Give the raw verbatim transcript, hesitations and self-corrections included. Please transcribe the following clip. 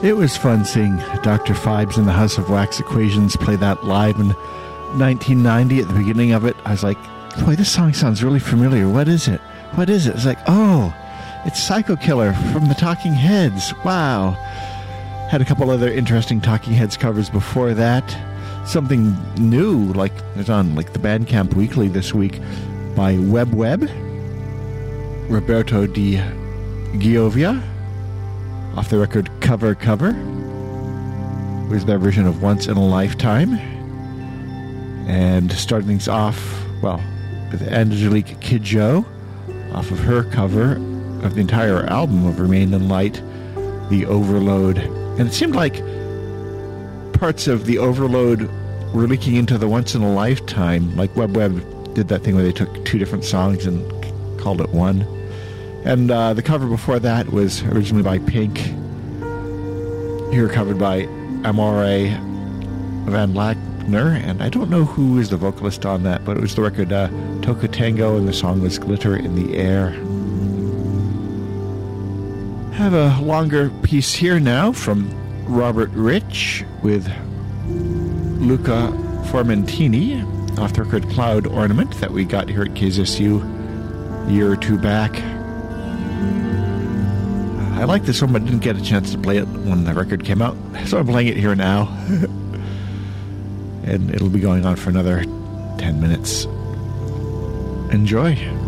It was fun seeing Doctor Phibes and the House of Wax Equations play that live in nineteen ninety. At the beginning of it, I was like, boy, this song sounds really familiar. What is it? What is it? It's like, oh, it's Psycho Killer from the Talking Heads. Wow. Had a couple other interesting Talking Heads covers before that. Something new, like it's on like the Bandcamp Weekly this week by Web Web, Roberto Di Giovia, off the record Cover Cover. It was their version of Once in a Lifetime. And starting things off, well, with Angelique Kidjo, off of her cover of the entire album of Remain in Light, The Overload. And it seemed like parts of The Overload were leaking into the Once in a Lifetime. Like Web Web did that thing where they took two different songs and called it one. And uh, the cover before that was originally by Pink. Here covered by Amore Van Lackner. And I don't know who is the vocalist on that, but it was the record uh, Toka Tango, and the song was Glitter in the Air. Have a longer piece here now from Robert Rich with Luca Formentini off the record Cloud Ornament that we got here at K Z S U a year or two back. I like this one, but didn't get a chance to play it when the record came out, so I'm playing it here now. And it'll be going on for another ten minutes. Enjoy.